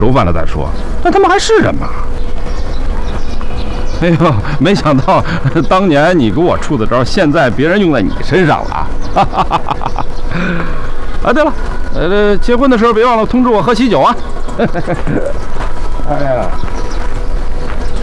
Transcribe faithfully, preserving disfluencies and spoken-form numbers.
揉完了再说。那他们还是人吗？哎呦，没想到当年你给我出的招，现在别人用在你身上了啊！啊，对了，呃，结婚的时候别忘了通知我喝喜酒啊！哎呀，